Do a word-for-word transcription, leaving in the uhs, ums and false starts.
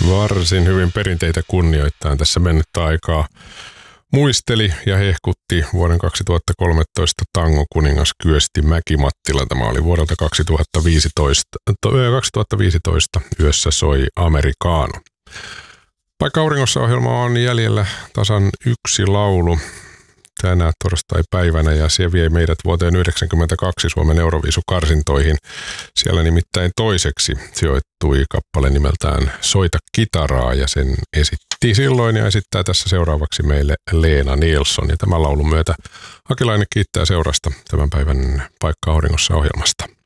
Varsin hyvin perinteitä kunnioittain tässä mennyttä aikaa muisteli ja hehkutti vuoden kaksituhattakolmetoista tangokuningas Kyösti Mäki-Mattila. Tämä oli vuodelta kaksituhattaviisitoista. kaksituhattaviisitoista Yössä soi Amerikaano. Vaikka auringossa ohjelma on jäljellä tasan yksi laulu tänä torstai-päivänä ja se vie meidät vuoteen yhdeksänkymmentäkaksi Suomen Euroviisukarsintoihin. Siellä nimittäin toiseksi sijoittui kappale nimeltään Soita kitaraa ja sen esitti silloin ja esittää tässä seuraavaksi meille Leena Nilsson. Ja tämän laulun myötä Akilainen kiittää seurasta tämän päivän Paikka auringossa ohjelmasta.